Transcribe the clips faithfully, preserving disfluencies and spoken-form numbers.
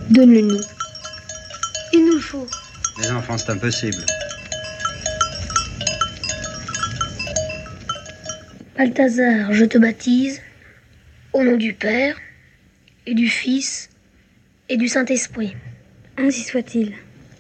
Donne-le-nous. Il nous le faut. Les enfants, c'est impossible. Balthazar, je te baptise, au nom du Père, et du Fils, et du Saint-Esprit. Ainsi soit-il.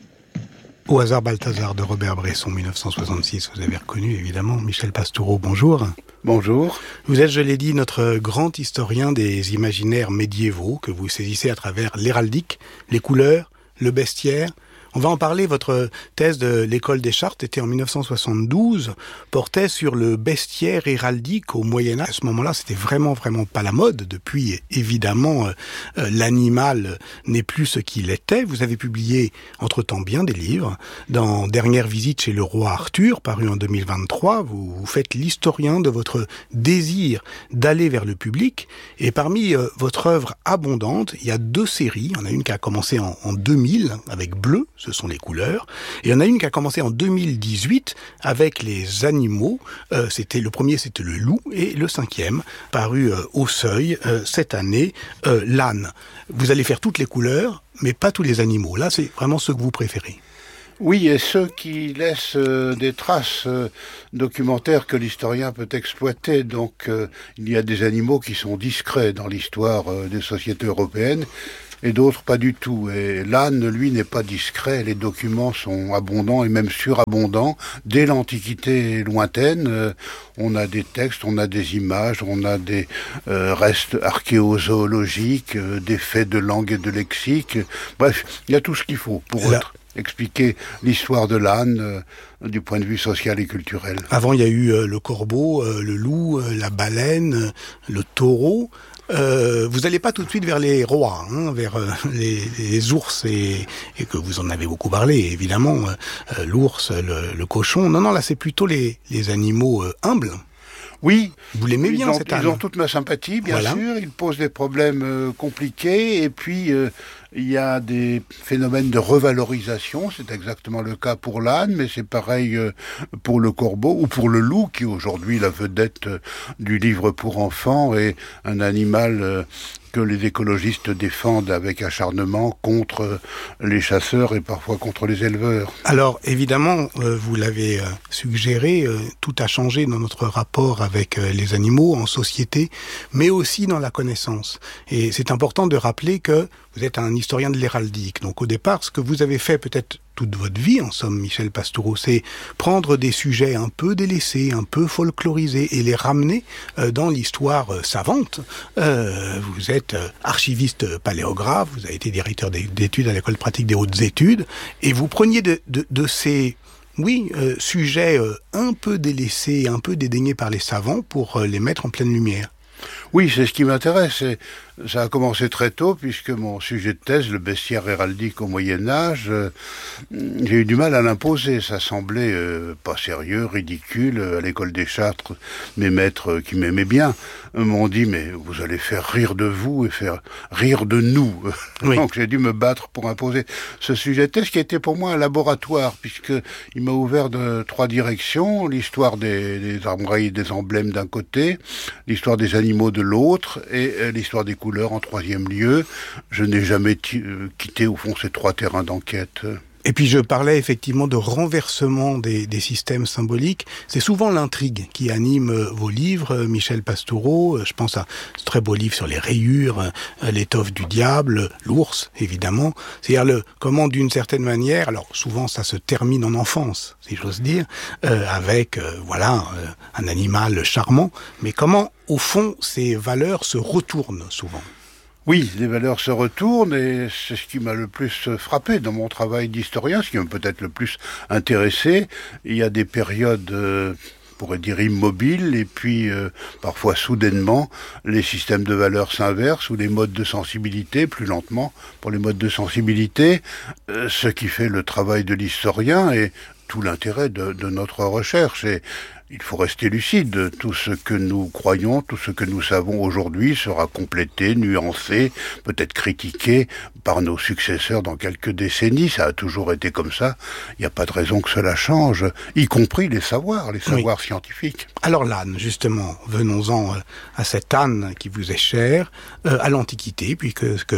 Au hasard Balthazar de Robert Bresson, mille neuf cent soixante-six, vous avez reconnu évidemment. Michel Pastoureau, bonjour. Bonjour. Vous êtes, je l'ai dit, notre grand historien des imaginaires médiévaux que vous saisissez à travers l'héraldique, les couleurs, le bestiaire. On va en parler. Votre thèse de l'école des Chartes était en mille neuf cent soixante-douze, portait sur le bestiaire héraldique au Moyen-Âge. À ce moment-là, c'était vraiment, vraiment pas la mode. Depuis, évidemment, euh, l'animal n'est plus ce qu'il était. Vous avez publié, entre-temps, bien des livres. Dans Dernière visite chez le roi Arthur, paru en deux mille vingt-trois, vous, vous faites l'historien de votre désir d'aller vers le public. Et parmi euh, votre œuvre abondante, il y a deux séries. Il y en a une qui a commencé en, en deux mille, avec Bleu, ce sont les couleurs. Et il y en a une qui a commencé en deux mille dix-huit avec les animaux. Euh, c'était le premier, c'était le loup, et le cinquième, paru euh, au Seuil euh, cette année, euh, l'âne. Vous allez faire toutes les couleurs, mais pas tous les animaux. Là, c'est vraiment ceux que vous préférez. Oui, et ceux qui laissent euh, des traces euh, documentaires que l'historien peut exploiter. Donc, euh, il y a des animaux qui sont discrets dans l'histoire euh, des sociétés européennes, et d'autres pas du tout. Et l'âne, lui, n'est pas discret. Les documents sont abondants et même surabondants. Dès l'Antiquité lointaine, euh, on a des textes, on a des images, on a des euh, restes archéozoologiques, euh, des faits de langue et de lexique. Bref, il y a tout ce qu'il faut pour Là. être, expliquer l'histoire de l'âne euh, du point de vue social et culturel. Avant, il y a eu euh, le corbeau, euh, le loup, euh, la baleine, euh, le taureau. Euh, vous n'allez pas tout de suite vers les rois, hein, vers euh, les, les ours, et, et que vous en avez beaucoup parlé, évidemment, euh, l'ours, le, le cochon. Non, non, là, c'est plutôt les, les animaux euh, humbles. Oui, vous l'aimez ils bien, ont, cet âne. Ils ont toute ma sympathie, bien voilà. sûr. Ils posent des problèmes euh, compliqués, et puis euh, il y a des phénomènes de revalorisation. C'est exactement le cas pour l'âne, mais c'est pareil euh, pour le corbeau ou pour le loup, qui est aujourd'hui la vedette euh, du livre pour enfants, et un animal euh, que les écologistes défendent avec acharnement contre les chasseurs et parfois contre les éleveurs. Alors, évidemment, euh, vous l'avez euh, suggéré, euh, tout a changé dans notre rapport avec euh, les animaux, en société, mais aussi dans la connaissance. Et c'est important de rappeler que vous êtes un historien de l'héraldique. Donc, au départ, ce que vous avez fait peut-être toute votre vie, en somme, Michel Pastoureau, c'est prendre des sujets un peu délaissés, un peu folklorisés, et les ramener euh, dans l'histoire euh, savante. Euh, vous êtes euh, archiviste paléographe, vous avez été directeur d'études à l'École pratique des hautes études, et vous preniez de, de, de ces... Oui, euh, sujets euh, un peu délaissés, un peu dédaignés par les savants pour euh, les mettre en pleine lumière. Oui, c'est ce qui m'intéresse. Et ça a commencé très tôt, puisque mon sujet de thèse, le bestiaire héraldique au Moyen-Âge, euh, j'ai eu du mal à l'imposer. Ça semblait euh, pas sérieux, ridicule. À l'école des Chartes, mes maîtres euh, qui m'aimaient bien euh, m'ont dit « mais vous allez faire rire de vous et faire rire de nous oui. ». Donc j'ai dû me battre pour imposer ce sujet de thèse, qui était pour moi un laboratoire, puisqu'il m'a ouvert de trois directions: l'histoire des, des armoiries et des emblèmes d'un côté, l'histoire des animaux de l'autre, et euh, l'histoire des couleurs en troisième lieu. Je n'ai jamais t- euh, quitté au fond ces trois terrains d'enquête. Et puis je parlais effectivement de renversement des, des systèmes symboliques. C'est souvent l'intrigue qui anime vos livres, Michel Pastoureau. Je pense à ce très beau livre sur les rayures, l'étoffe du diable, l'ours, évidemment. C'est-à-dire le, comment, d'une certaine manière, alors souvent ça se termine en enfance, si j'ose dire, euh, avec euh, voilà euh, un animal charmant, mais comment, au fond, ces valeurs se retournent souvent. Oui, les valeurs se retournent, et c'est ce qui m'a le plus frappé dans mon travail d'historien, ce qui m'a peut-être le plus intéressé. Il y a des périodes, euh, on pourrait dire immobiles, et puis euh, parfois soudainement, les systèmes de valeurs s'inversent, ou les modes de sensibilité, plus lentement pour les modes de sensibilité, euh, ce qui fait le travail de l'historien et tout l'intérêt de, de notre recherche. Et il faut rester lucide. Tout ce que nous croyons, tout ce que nous savons aujourd'hui sera complété, nuancé, peut-être critiqué par nos successeurs dans quelques décennies. Ça a toujours été comme ça. Il n'y a pas de raison que cela change, y compris les savoirs, les savoirs oui. scientifiques. Alors l'âne, justement, venons-en à cet âne qui vous est cher, euh, à l'Antiquité, puisque que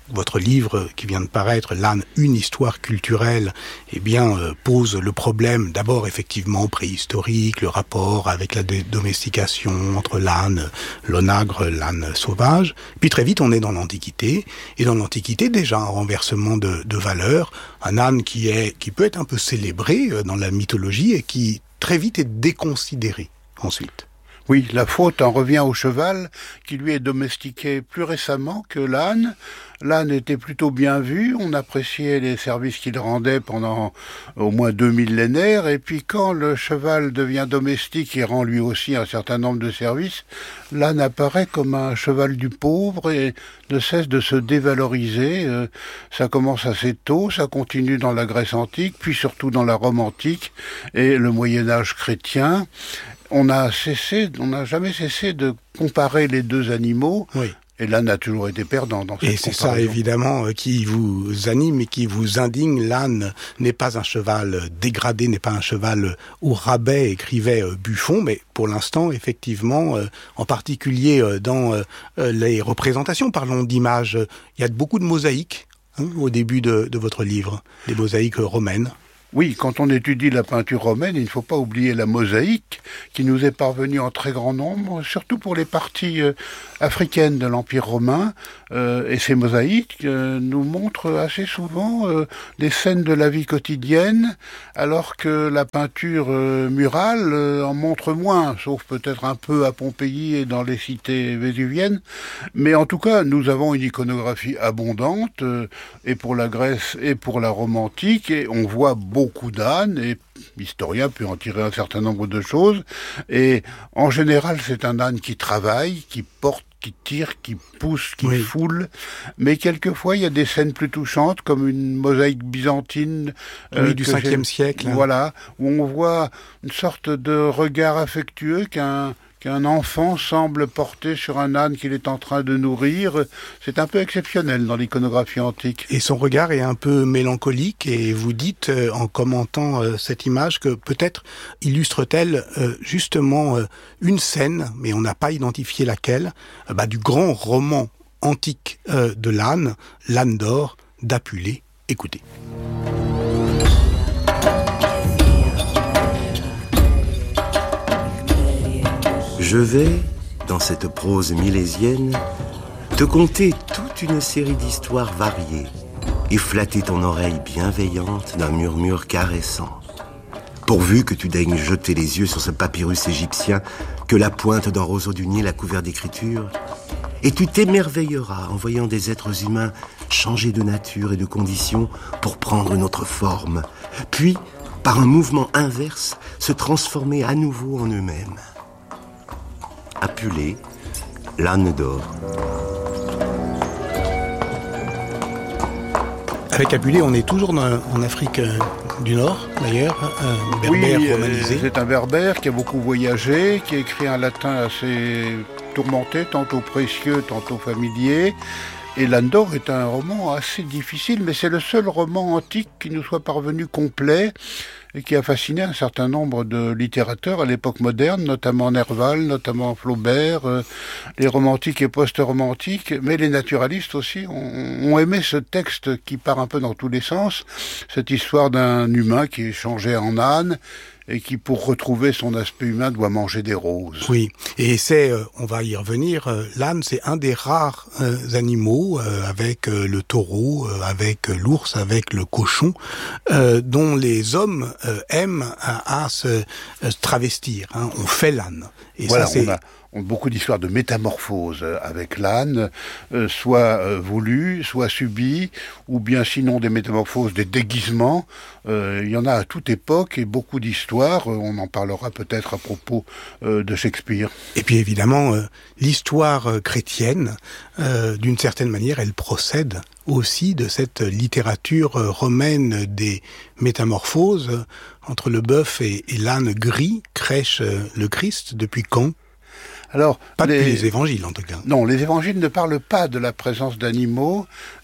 votre livre qui vient de paraître, L'âne, une histoire culturelle, eh bien, euh, pose le problème d'abord effectivement préhistorique, le rapport avec la domestication entre l'âne, l'onagre, l'âne sauvage. Puis très vite, on est dans l'Antiquité, et dans l'Antiquité, déjà un renversement de, de valeurs, un âne qui est, qui peut être un peu célébré dans la mythologie et qui très vite est déconsidéré ensuite. Oui, la faute en revient au cheval, qui lui est domestiqué plus récemment que l'âne. L'âne était plutôt bien vu, on appréciait les services qu'il rendait pendant au moins deux millénaires, et puis quand le cheval devient domestique et rend lui aussi un certain nombre de services, l'âne apparaît comme un cheval du pauvre et ne cesse de se dévaloriser. Euh, ça commence assez tôt, ça continue dans la Grèce antique, puis surtout dans la Rome antique et le Moyen-Âge chrétien. On a cessé, on n'a jamais cessé de comparer les deux animaux. Oui. Et l'âne a toujours été perdant dans cette Et c'est comparaison. ça, évidemment, qui vous anime et qui vous indigne. L'âne n'est pas un cheval dégradé, n'est pas un cheval au rabais, écrivait Buffon, mais pour l'instant, effectivement, en particulier dans les représentations, parlons d'images, il y a beaucoup de mosaïques hein, au début de, de votre livre, des mosaïques romaines. Oui, quand on étudie la peinture romaine, il ne faut pas oublier la mosaïque qui nous est parvenue en très grand nombre, surtout pour les parties euh, africaines de l'Empire romain. Euh, et ces mosaïques euh, nous montrent assez souvent euh, des scènes de la vie quotidienne, alors que la peinture euh, murale euh, en montre moins, sauf peut-être un peu à Pompéi et dans les cités vésuviennes. Mais en tout cas, nous avons une iconographie abondante, euh, et pour la Grèce et pour la Rome antique, et on voit beaucoup d'ânes, et l'historien peut en tirer un certain nombre de choses. Et en général, c'est un âne qui travaille, qui porte, qui tire, qui pousse, qui oui. foule. Mais quelquefois, il y a des scènes plus touchantes, comme une mosaïque byzantine. Oui, euh, du cinquième siècle. Hein. Voilà, où on voit une sorte de regard affectueux qu'un qu'un enfant semble porter sur un âne qu'il est en train de nourrir. C'est un peu exceptionnel dans l'iconographie antique. Et son regard est un peu mélancolique, et vous dites, euh, en commentant euh, cette image, que peut-être illustre-t-elle euh, justement euh, une scène, mais on n'a pas identifié laquelle, euh, bah, du grand roman antique euh, de l'âne, L'âne d'or, d'Apulée. Écoutez. Je vais, dans cette prose milésienne, te conter toute une série d'histoires variées et flatter ton oreille bienveillante d'un murmure caressant. Pourvu que tu daignes jeter les yeux sur ce papyrus égyptien que la pointe d'un roseau du Nil a couvert d'écriture, et tu t'émerveilleras en voyant des êtres humains changer de nature et de condition pour prendre une autre forme, puis, par un mouvement inverse, se transformer à nouveau en eux-mêmes. Apulée, l'âne d'or. Avec Apulée, on est toujours dans, en Afrique euh, du Nord, d'ailleurs, un berbère oui, romanisé. C'est un berbère qui a beaucoup voyagé, qui a écrit un latin assez tourmenté, tantôt précieux, tantôt familier. Et L'âne d'or est un roman assez difficile, mais c'est le seul roman antique qui nous soit parvenu complet et qui a fasciné un certain nombre de littérateurs à l'époque moderne, notamment Nerval, notamment Flaubert, euh, les romantiques et post-romantiques, mais les naturalistes aussi ont, ont aimé ce texte qui part un peu dans tous les sens, cette histoire d'un humain qui est changé en âne, et qui, pour retrouver son aspect humain, doit manger des roses. Oui, et c'est, euh, on va y revenir, euh, l'âne, c'est un des rares euh, animaux, euh, avec euh, le taureau, euh, avec euh, l'ours, avec le cochon, euh, dont les hommes euh, aiment à, à se euh, travestir. Hein. On fait l'âne. Et voilà, ça, c'est... on a... beaucoup d'histoires de métamorphose avec l'âne, euh, soit euh, voulues, soit subies, ou bien sinon des métamorphoses, des déguisements. Euh, il y en a à toute époque et beaucoup d'histoires. Euh, on en parlera peut-être à propos euh, de Shakespeare. Et puis évidemment, euh, l'histoire euh, chrétienne, euh, d'une certaine manière, elle procède aussi de cette littérature euh, romaine des métamorphoses. Euh, entre le bœuf et, et l'âne gris crèche euh, le Christ. Depuis quand ? Alors, pas les... depuis les évangiles, en tout cas. Non, les évangiles ne parlent pas de la présence d'animaux,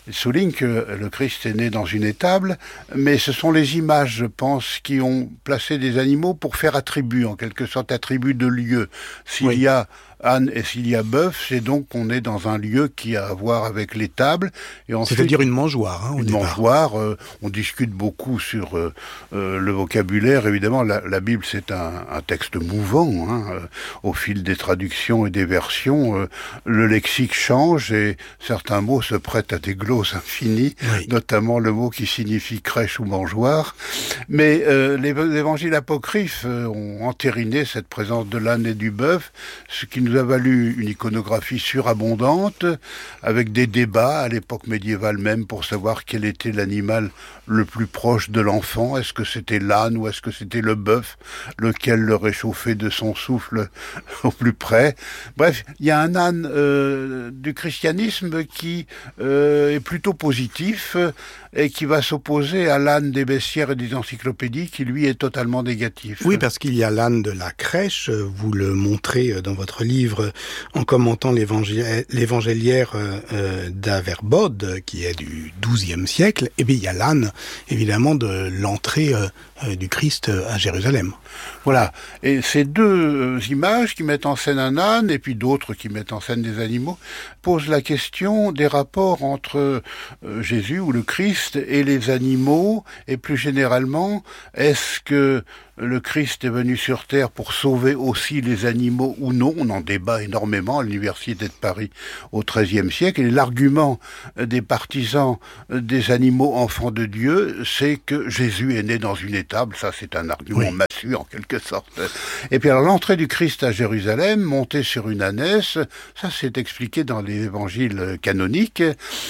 Il souligne que le Christ est né dans une étable, mais ce sont les images, je pense, qui ont placé des animaux pour faire attribut, en quelque sorte attribut de lieu. S'il oui. y a âne et s'il y a bœuf, c'est donc qu'on est dans un lieu qui a à voir avec l'étable. Et ensuite, c'est-à-dire une mangeoire. Hein, une mangeoire. Euh, on discute beaucoup sur euh, euh, le vocabulaire. Évidemment, la, la Bible, c'est un, un texte mouvant. Hein, euh, au fil des traductions et des versions, euh, le lexique change et certains mots se prêtent à des glosses infinies, oui. notamment le mot qui signifie crèche ou mangeoire. Mais euh, les, les évangiles apocryphes euh, ont entériné cette présence de l'âne et du bœuf, ce qui nous a valu une iconographie surabondante, avec des débats à l'époque médiévale même pour savoir quel était l'animal le plus proche de l'enfant. Est-ce que c'était l'âne ou est-ce que c'était le bœuf, lequel le réchauffait de son souffle au plus près. Bref, il y a un âne euh, du christianisme qui euh, est plutôt positif et qui va s'opposer à l'âne des bestiaires et des encyclopédies qui, lui, est totalement négatif. Oui, parce qu'il y a l'âne de la crèche, vous le montrez dans votre livre en commentant l'évangé- l'évangéliaire euh, d'Averbode, qui est du douzième siècle, et bien il y a l'âne, évidemment, de l'entrée euh, du Christ à Jérusalem. Voilà, et ces deux images qui mettent en scène un âne, et puis d'autres qui mettent en scène des animaux, posent la question des rapports entre euh, Jésus ou le Christ et les animaux, et plus généralement, est-ce que le Christ est venu sur Terre pour sauver aussi les animaux ou non? On en débat énormément à l'Université de Paris au treizième siècle. Et l'argument des partisans des animaux enfants de Dieu, c'est que Jésus est né dans une étable. Ça, c'est un argument oui. massue en quelque sorte. Et puis alors, l'entrée du Christ à Jérusalem, montée sur une ânesse, ça c'est expliqué dans les évangiles canoniques.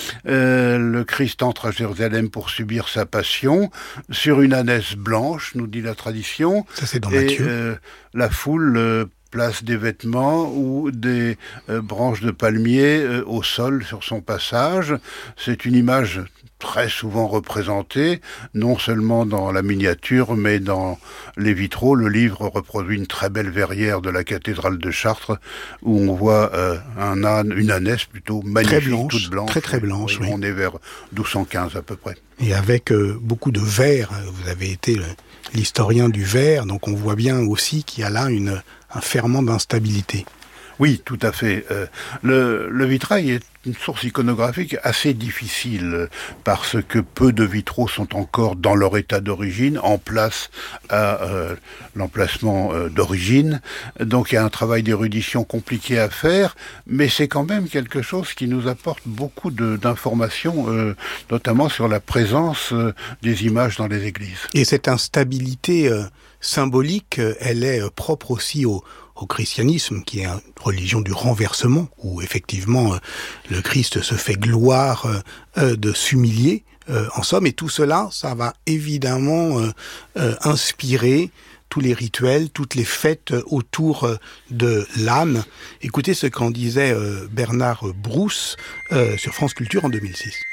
Euh, le Christ entre à Jérusalem pour subir sa passion sur une ânesse blanche, nous dit la tradition. Ça, c'est dans et, Matthieu. Euh, la foule euh, place des vêtements ou des euh, branches de palmier euh, au sol sur son passage. C'est une image très souvent représentée, non seulement dans la miniature, mais dans les vitraux. Le livre reproduit une très belle verrière de la cathédrale de Chartres, où on voit euh, un âne, une ânesse plutôt magnifique, très blanche, toute blanche. Très très blanche, oui. On est vers douze cent quinze à peu près. Et avec euh, beaucoup de verre, vous avez été le, l'historien du verre, donc on voit bien aussi qu'il y a là une, un ferment d'instabilité. Oui, tout à fait. Euh, le, le vitrail est une source iconographique assez difficile parce que peu de vitraux sont encore dans leur état d'origine, en place à euh, l'emplacement euh, d'origine. Donc il y a un travail d'érudition compliqué à faire, mais c'est quand même quelque chose qui nous apporte beaucoup de, d'informations, euh, notamment sur la présence euh, des images dans les églises. Et cette instabilité euh, symbolique, elle est euh, propre aussi au au christianisme, qui est une religion du renversement, où effectivement euh, le Christ se fait gloire euh, euh, de s'humilier, euh, en somme, et tout cela, ça va évidemment euh, euh, inspirer tous les rituels, toutes les fêtes autour euh, de l'âne. Écoutez ce qu'en disait euh, Bernard Brousse euh, sur France Culture en deux mille six.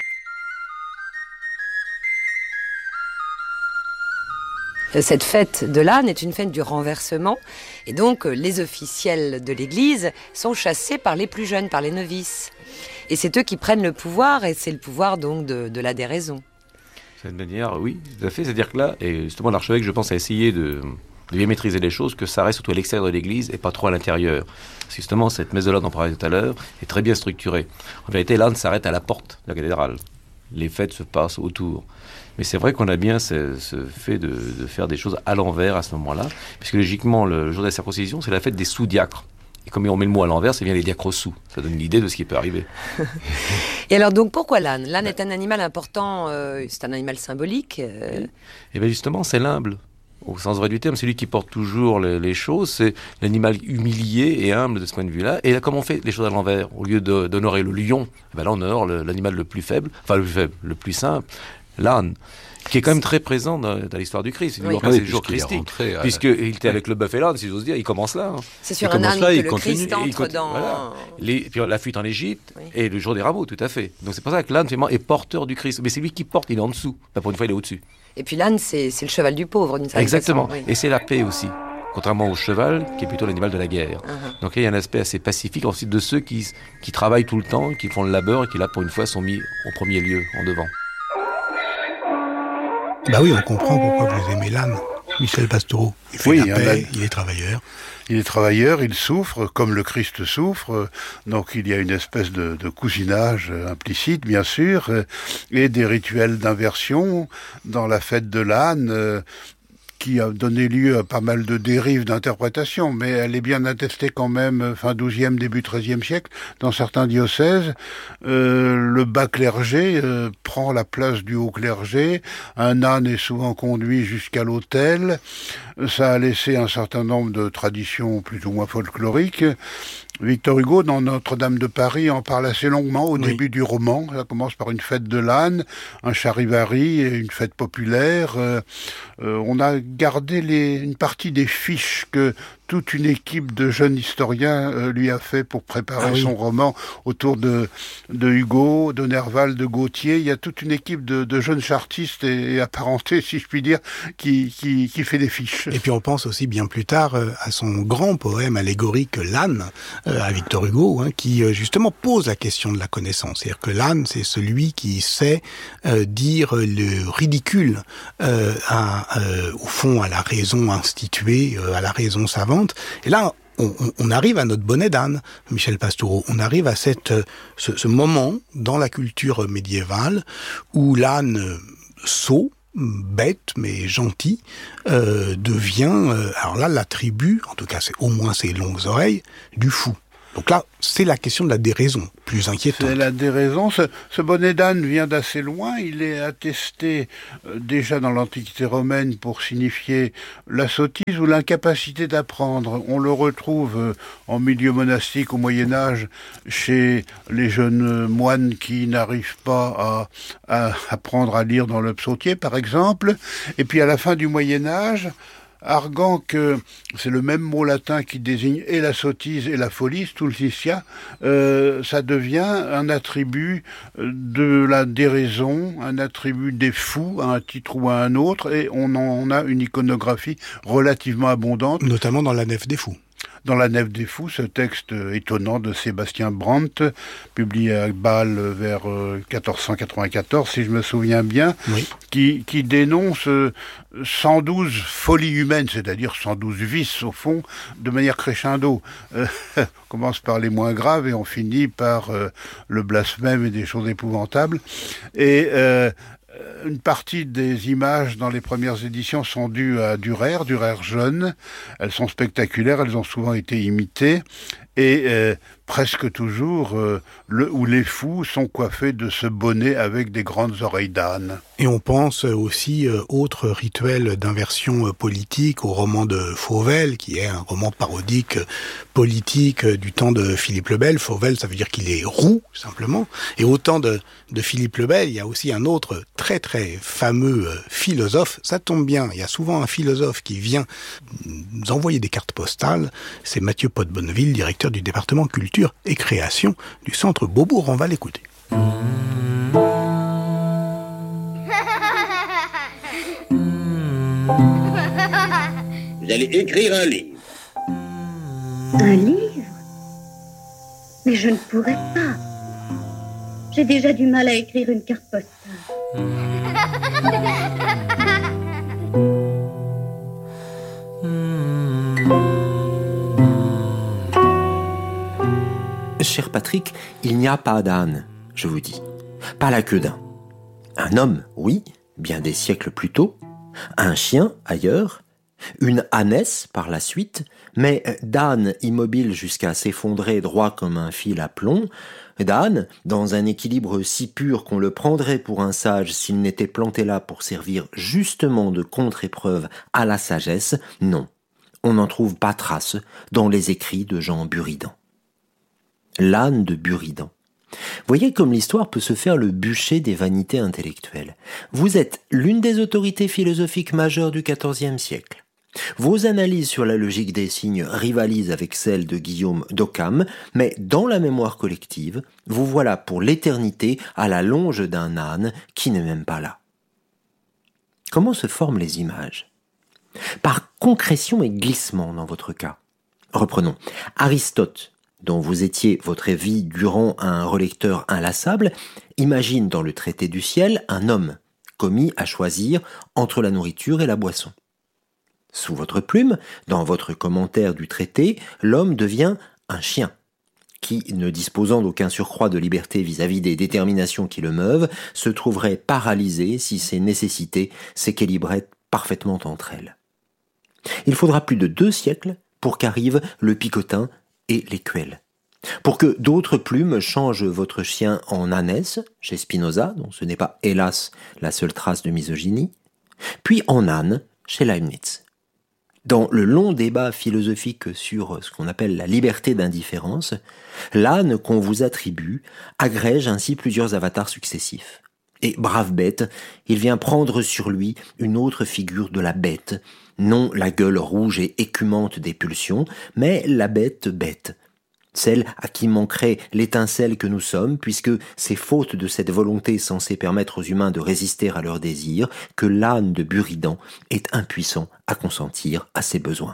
Cette fête de l'âne est une fête du renversement, et donc les officiels de l'Église sont chassés par les plus jeunes, par les novices. Et c'est eux qui prennent le pouvoir, et c'est le pouvoir donc de, de la déraison. Cette manière, oui, tout à fait. C'est-à-dire que là, et justement l'archevêque, je pense, a essayé de, de bien maîtriser les choses, que ça reste surtout à l'extérieur de l'Église et pas trop à l'intérieur. Parce que justement, cette messe de l'âne dont on parlait tout à l'heure est très bien structurée. En vérité, l'âne s'arrête à la porte de la cathédrale. Les fêtes se passent autour. Mais c'est vrai qu'on a bien ce, ce fait de, de faire des choses à l'envers à ce moment-là, puisque logiquement, le jour de la circoncision, c'est la fête des sous-diacres. Et comme on met le mot à l'envers, c'est bien les diacres sous. Ça donne l'idée de ce qui peut arriver. Et alors donc, pourquoi l'âne ? L'âne est un animal important, euh, c'est un animal symbolique. Euh... Et bien justement, c'est l'humble. Au sens vrai du terme, c'est lui qui porte toujours les, les choses, c'est l'animal humilié et humble de ce point de vue-là. Et là, comme on fait les choses à l'envers, au lieu de, d'honorer le lion, ben là on honore le, l'animal le plus faible, enfin le plus faible, le plus simple, l'âne, qui est quand même très présent dans, dans l'histoire du Christ. Oui. C'est oui, le jour christique, à... puisqu'il était avec le bœuf et l'âne, si j'ose dire, il commence là. Hein. C'est sur il un âne là, que le continue, Christ entre continue, dans... Voilà. Les, puis la fuite en Égypte, oui. Et le jour des rameaux, tout à fait. Donc c'est pour ça que l'âne finalement, est porteur du Christ. Mais c'est lui qui porte, il est en dessous. Enfin, pour une fois, il est au-dessus. Et puis l'âne, c'est, c'est le cheval du pauvre, d'une certaine Exactement. façon. Oui. Et c'est la paix aussi. contrairement au cheval, qui est plutôt l'animal de la guerre. Uh-huh. Donc il y a un aspect assez pacifique ensuite de ceux qui, qui travaillent tout le temps, qui font le labeur et qui là pour une fois sont mis au premier lieu, en devant. Bah oui, on comprend pourquoi vous aimez l'âne, Michel Pastoureau. Il fait Oui, la paix, âne. il est travailleur. Il est travailleur, il souffre, comme le Christ souffre, donc il y a une espèce de, de cousinage implicite, bien sûr, et des rituels d'inversion dans la fête de l'âne, qui a donné lieu à pas mal de dérives d'interprétation, mais elle est bien attestée quand même fin douzième, début treizième siècle, dans certains diocèses. Euh, le bas clergé euh, prend la place du haut clergé, un âne est souvent conduit jusqu'à l'autel, ça a laissé un certain nombre de traditions plus ou moins folkloriques. Victor Hugo, dans Notre-Dame de Paris, en parle assez longuement au oui. début du roman. Ça commence par une fête de l'âne, un charivari, et une fête populaire. Euh, euh, on a gardé les, une partie des fiches que toute une équipe de jeunes historiens euh, lui a fait pour préparer ah oui. son roman autour de, de Hugo, de Nerval, de Gautier. Il y a toute une équipe de, de jeunes chartistes et, et apparentés, si je puis dire, qui, qui, qui fait des fiches. Et puis on pense aussi bien plus tard euh, à son grand poème allégorique L'âne, euh, à Victor Hugo, hein, qui euh, justement pose la question de la connaissance. C'est-à-dire que l'âne, c'est celui qui sait euh, dire le ridicule euh, à, euh, au fond à la raison instituée, euh, à la raison savante. Et là, on, on arrive à notre bonnet d'âne, Michel Pastoureau. On arrive à cette, ce, ce moment dans la culture médiévale où l'âne sot, bête mais gentil, euh, devient, euh, alors là, l'attribut, en tout cas c'est au moins ses longues oreilles, du fou. Donc là, c'est la question de la déraison, plus inquiétante. C'est la déraison. Ce, ce bonnet d'âne vient d'assez loin. Il est attesté euh, déjà dans l'Antiquité romaine pour signifier la sottise ou l'incapacité d'apprendre. On le retrouve euh, en milieu monastique au Moyen-Âge chez les jeunes moines qui n'arrivent pas à, à apprendre à lire dans le psautier, par exemple. Et puis à la fin du Moyen-Âge, arguant que c'est le même mot latin qui désigne et la sottise et la folie, stultitia, euh, ça devient un attribut de la déraison, un attribut des fous, à un titre ou à un autre, et on en a une iconographie relativement abondante. Notamment dans la Nef des Fous. Dans la Nef des Fous, ce texte étonnant de Sébastien Brandt, publié à Bâle vers quatorze cent quatre-vingt-quatorze, si je me souviens bien, oui. qui, qui dénonce cent douze folies humaines, c'est-à-dire cent douze vices, au fond, de manière crescendo. Euh, on commence par les moins graves et on finit par euh, le blasphème et des choses épouvantables. Et euh, une partie des images dans les premières éditions sont dues à Dürer, Dürer jeune. Elles sont spectaculaires, elles ont souvent été imitées. Et euh, presque toujours, euh, le ou les fous sont coiffés de ce bonnet avec des grandes oreilles d'âne. Et on pense aussi, euh, autre rituel d'inversion euh, politique, au roman de Fauvel, qui est un roman parodique euh, politique euh, du temps de Philippe le Bel. Fauvel, ça veut dire qu'il est roux, simplement. Et au temps de, de Philippe le Bel, il y a aussi un autre très très fameux euh, philosophe. Ça tombe bien, il y a souvent un philosophe qui vient nous envoyer des cartes postales. C'est Mathieu Pot-Bonneville, directeur du département culture et création du centre Beaubourg. On va l'écouter. Vous allez écrire un livre. Un livre? Mais je ne pourrais pas. J'ai déjà du mal à écrire une carte postale. Cher Patrick, il n'y a pas d'âne, je vous dis. Pas la queue d'un. Un homme, oui, bien des siècles plus tôt. Un chien, ailleurs. Une ânesse, par la suite. Mais d'âne immobile jusqu'à s'effondrer droit comme un fil à plomb. D'âne, dans un équilibre si pur qu'on le prendrait pour un sage s'il n'était planté là pour servir justement de contre-épreuve à la sagesse, non. On n'en trouve pas trace dans les écrits de Jean Buridan. L'âne de Buridan. Voyez comme l'histoire peut se faire le bûcher des vanités intellectuelles. Vous êtes l'une des autorités philosophiques majeures du quatorzième siècle. Vos analyses sur la logique des signes rivalisent avec celles de Guillaume d'Occam, mais dans la mémoire collective, vous voilà pour l'éternité à la longe d'un âne qui n'est même pas là. Comment se forment les images ? Par concrétion et glissement dans votre cas. Reprenons. Aristote, dont vous étiez votre vie durant un relecteur inlassable, imagine dans le traité du ciel un homme commis à choisir entre la nourriture et la boisson. Sous votre plume, dans votre commentaire du traité, l'homme devient un chien, qui, ne disposant d'aucun surcroît de liberté vis-à-vis des déterminations qui le meuvent, se trouverait paralysé si ses nécessités s'équilibraient parfaitement entre elles. Il faudra plus de deux siècles pour qu'arrivent le picotin et l'écuelle. Pour que d'autres plumes changent votre chien en ânesse, chez Spinoza, dont ce n'est pas, hélas, la seule trace de misogynie, puis en âne, chez Leibniz. Dans le long débat philosophique sur ce qu'on appelle la liberté d'indifférence, l'âne qu'on vous attribue agrège ainsi plusieurs avatars successifs. Et brave bête, il vient prendre sur lui une autre figure de la bête, non la gueule rouge et écumante des pulsions, mais la bête bête, celle à qui manquerait l'étincelle que nous sommes, puisque c'est faute de cette volonté censée permettre aux humains de résister à leurs désirs que l'âne de Buridan est impuissant à consentir à ses besoins.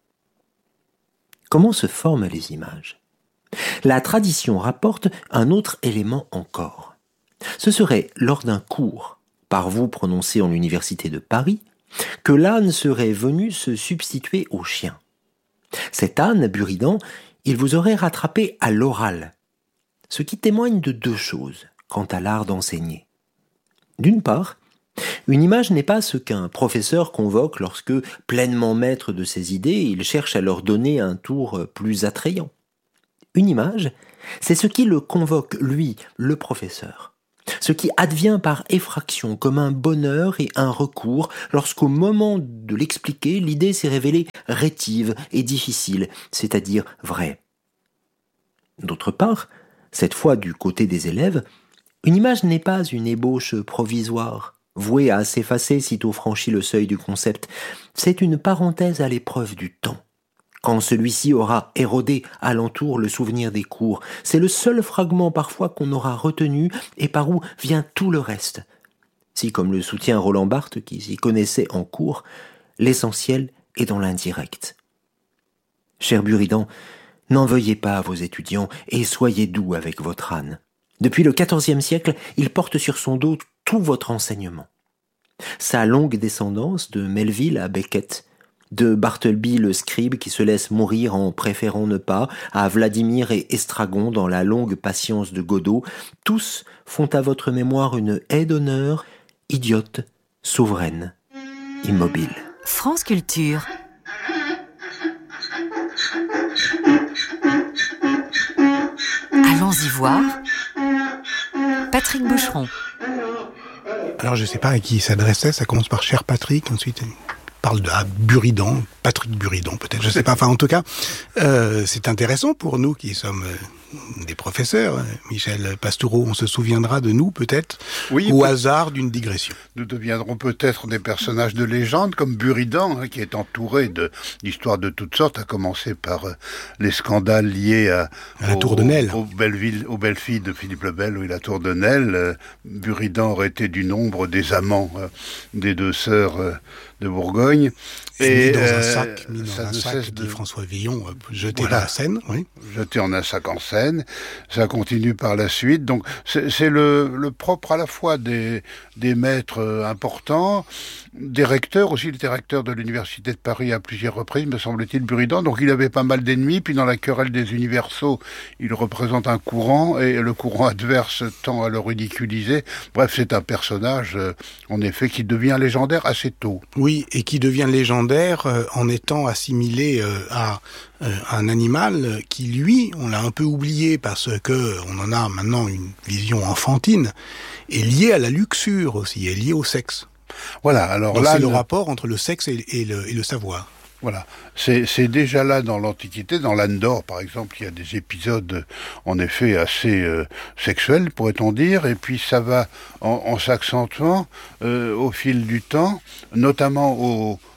Comment se forment les images ? La tradition rapporte un autre élément encore. Ce serait lors d'un cours, par vous prononcé en l'université de Paris, que l'âne serait venu se substituer au chien. Cet âne, Buridan, il vous aurait rattrapé à l'oral, ce qui témoigne de deux choses quant à l'art d'enseigner. D'une part, une image n'est pas ce qu'un professeur convoque lorsque, pleinement maître de ses idées, il cherche à leur donner un tour plus attrayant. Une image, c'est ce qui le convoque, lui, le professeur. Ce qui advient par effraction comme un bonheur et un recours lorsqu'au moment de l'expliquer, l'idée s'est révélée rétive et difficile, c'est-à-dire vraie. D'autre part, cette fois du côté des élèves, une image n'est pas une ébauche provisoire, vouée à s'effacer sitôt franchi le seuil du concept. C'est une parenthèse à l'épreuve du temps. Quand celui-ci aura érodé alentour le souvenir des cours, c'est le seul fragment parfois qu'on aura retenu et par où vient tout le reste. Si, comme le soutient Roland Barthes, qui s'y connaissait en cours, l'essentiel est dans l'indirect. Cher Buridan, n'en veuillez pas à vos étudiants et soyez doux avec votre âne. Depuis le quatorzième siècle, il porte sur son dos tout votre enseignement. Sa longue descendance de Melville à Beckett, de Bartleby le scribe qui se laisse mourir en préférant ne pas, à Vladimir et Estragon dans la longue patience de Godot, tous font à votre mémoire une haie d'honneur, idiote, souveraine, immobile. France Culture. Allons-y voir. Patrick Boucheron. Alors je ne sais pas à qui il s'adressait, ça commence par cher Patrick, ensuite... parle de ah, Buridan, Patrick Buridan peut-être, je sais pas. Enfin, en tout cas, euh, c'est intéressant pour nous qui sommes euh, des professeurs. Michel Pastoureau, on se souviendra de nous peut-être, oui, au peut- hasard d'une digression. Nous deviendrons peut-être des personnages de légende comme Buridan, hein, qui est entouré de d'histoires de toutes sortes, à commencer par euh, les scandales liés à, à la au, tour de Nesle, aux belles, aux belles filles de Philippe le Bel, oui, la tour de Nesle. Euh, Buridan aurait été du nombre des amants euh, des deux sœurs euh, de Bourgogne. Et, et mis dans euh, un sac, mis dans un sac, dit de... François Villon, jeté voilà, dans la Seine, oui. Jeté en un sac en Seine. Ça continue par la suite. Donc, c'est, c'est le, le propre à la fois des, des maîtres importants, des recteurs aussi. Il était recteur de l'Université de Paris à plusieurs reprises, me semble-t-il, Buridan. Donc, il avait pas mal d'ennemis. Puis, dans la querelle des universaux, il représente un courant et le courant adverse tend à le ridiculiser. Bref, c'est un personnage, en effet, qui devient légendaire assez tôt. Oui, et qui devient légendaire Euh, en étant assimilé euh, à euh, un animal qui, lui, on l'a un peu oublié parce que on en a maintenant une vision enfantine, est lié à la luxure aussi, est lié au sexe. Voilà, alors donc là... c'est le, le rapport entre le sexe et, et, le, et le savoir. Voilà, c'est, c'est déjà là dans l'Antiquité, dans l'Âne d'Or par exemple, il y a des épisodes en effet assez euh, sexuels, pourrait-on dire, et puis ça va en, en s'accentuant euh, au fil du temps, notamment au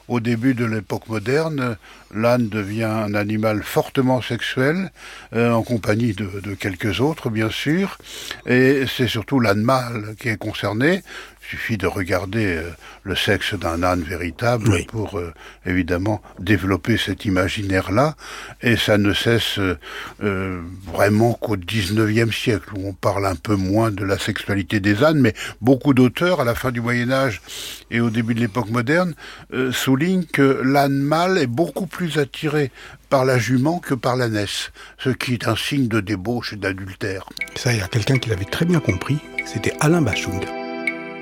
au début de l'époque moderne, l'âne devient un animal fortement sexuel, euh, en compagnie de, de quelques autres, bien sûr, et c'est surtout l'âne mâle qui est concerné. Il suffit de regarder euh, le sexe d'un âne véritable oui. pour, euh, évidemment, développer cet imaginaire-là, et ça ne cesse euh, euh, vraiment qu'au dix-neuvième siècle, où on parle un peu moins de la sexualité des ânes, mais beaucoup d'auteurs, à la fin du Moyen-Âge et au début de l'époque moderne, euh, soulignent que l'âne mâle est beaucoup plus attiré par la jument que par l'ânesse, ce qui est un signe de débauche et d'adultère. Ça, il y a quelqu'un qui l'avait très bien compris, c'était Alain Bachung.